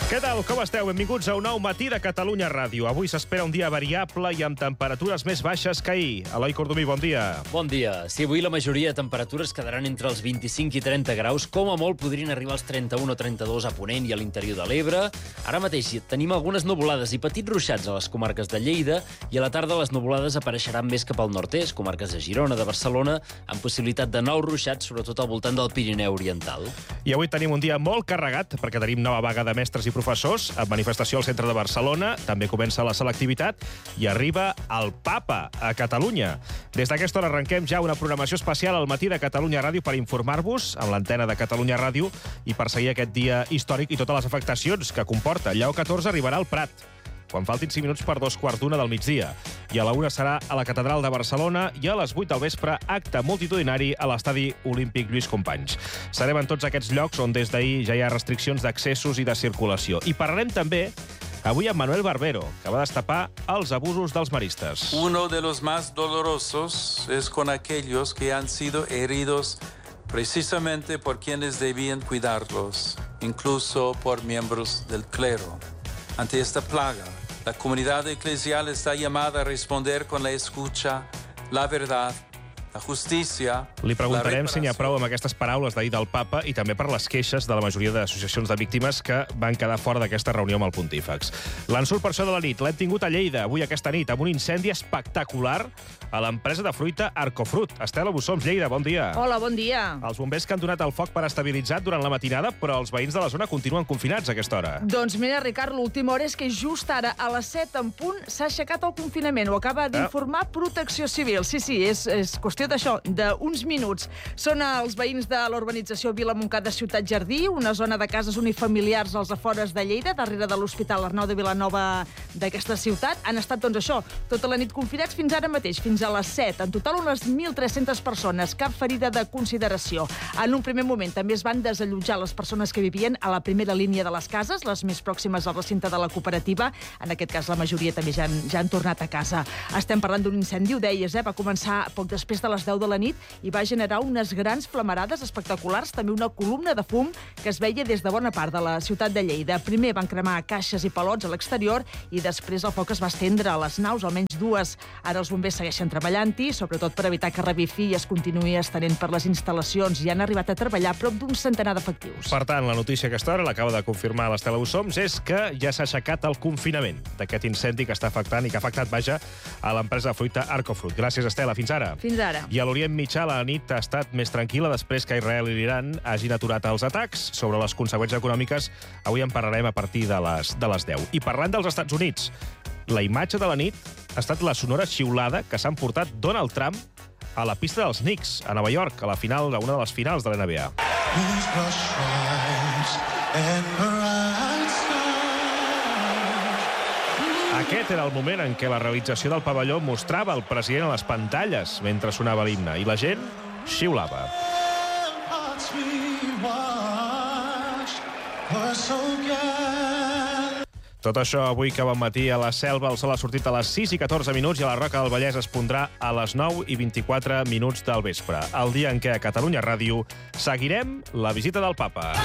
Què tal? Com esteu? Benvinguts a un nou matí de Catalunya Ràdio. Avui s'espera un dia variable i amb temperatures més baixes que ahir. Eloi Cordomí, bon dia. Bon dia. Sí, avui la majoria de temperatures quedaran entre els 25 i 30 graus. Com a molt podrien arribar als 31 o 32 a Ponent i a l'interior de l'Ebre. Ara mateix tenim algunes nuvolades i petits ruixats a les comarques de Lleida i a la tarda les nuvolades apareixeran més cap al nord-est, comarques de Girona, de Barcelona, amb possibilitat de nous ruixats, sobretot al voltant del Pirineu Oriental. I avui tenim un dia molt carregat perquè tenim nova vaga de mestres i professors, amb manifestació al centre de Barcelona, també comença la selectivitat i arriba el Papa a Catalunya. Des d'aquesta hora arrenquem ja una programació especial al matí de Catalunya Ràdio per informar-vos amb l'antena de Catalunya Ràdio i per seguir aquest dia històric i totes les afectacions que comporta. Lleó XIV arribarà al Prat, quan faltin 5 minuts per 2:15 del migdia. I a la 1 serà a la Catedral de Barcelona i a les 8 del vespre acte multitudinari a l'Estadi Olímpic Lluís Companys. Serem en tots aquests llocs on des d'ahir ja hi ha restriccions d'accessos i de circulació. I parlarem també avui amb Manuel Barbero, que va destapar els abusos dels maristes. Uno de los más dolorosos es con aquellos que han sido heridos precisamente por quienes debían cuidarlos, incluso por miembros del clero. Ante esta plaga, la comunidad eclesial está llamada a responder con la escucha, la verdad, la justícia... Li preguntarem si n'hi ha prou amb aquestes paraules d'ahir del Papa i també per les queixes de la majoria d'associacions de víctimes que van quedar fora d'aquesta reunió amb el Pontífex. L'ensurt per això de la nit l'hem tingut a Lleida, avui aquesta nit, amb un incendi espectacular a l'empresa de fruita Arcofrut. Estela Bussoms, Lleida, bon dia. Hola, bon dia. Els bombers que han donat el foc per estabilitzat durant la matinada, però els veïns de la zona continuen confinats a aquesta hora. Doncs mira, Ricard, l'última hora és que just ara, a les 7 en punt, s'ha aixecat el confinament. Ho acaba d'informar Protecció Civil. Sí, és qüestió d'això, d'uns minuts. Són els veïns de la urbanització Vila Montcada Ciutat Jardí, una zona de cases unifamiliars als afores de Lleida, darrere de l'Hospital Arnau de Vilanova d'aquesta ciutat. Han estat, doncs això, tota la nit confinats fins ara mateix, fins a les 7. En total, unes 1.300 persones, cap ferida de consideració. En un primer moment també es van desallotjar les persones que vivien a la primera línia de les cases, les més pròximes al recinte de la cooperativa. En aquest cas, la majoria també ja han tornat a casa. Estem parlant d'un incendi, ho deies, va començar poc després de les 10 de la nit i va generar unes grans flamarades espectaculars, també una columna de fum que es veia des de bona part de la ciutat de Lleida. Primer van cremar caixes i palots a l'exterior i després el foc es va estendre a les naus, almenys dues. Ara els bombers segueixen treballant-hi, sobretot per evitar que revifi i es continuï estenent per les instal·lacions, i han arribat a treballar prop d'un centenar d'efectius. Per tant, la notícia a aquesta hora, l'acaba de confirmar l'Estela Bussoms, és que ja s'ha aixecat el confinament d'aquest incendi que està afectant i que ha afectat, vaja, a l'empresa de fruita Arcofrut. Gràcies, Estela. Fins ara. Fins ara. I a l'Orient Mitjà la nit ha estat més tranquil·la després que Israel i l'Iran hagin aturat els atacs. Sobre les conseqüències econòmiques avui en parlarem a partir de les 10. I parlant dels Estats Units, la imatge de la nit ha estat la sonora xiulada que s'ha emportat Donald Trump a la pista dels Knicks, a Nova York, a una de les finals de la NBA. Aquest era el moment en què la realització del pavelló mostrava el president a les pantalles mentre sonava l'himne i la gent xiulava. Tot això avui que bon matí a la Selva el sol ha sortit a les 6:14 i a la Roca del Vallès es pondrà a les 9:24 del vespre. El dia en què a Catalunya Ràdio seguirem la visita del Papa.